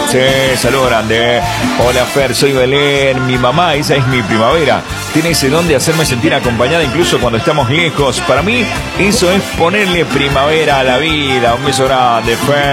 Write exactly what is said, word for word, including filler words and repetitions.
Sí, saludo grande. Hola Fer, soy Belén. Mi mamá, esa es mi primavera. Tiene ese don de hacerme sentir acompañada incluso cuando estamos lejos. Para mí, eso es ponerle primavera a la vida. Un beso grande, Fer.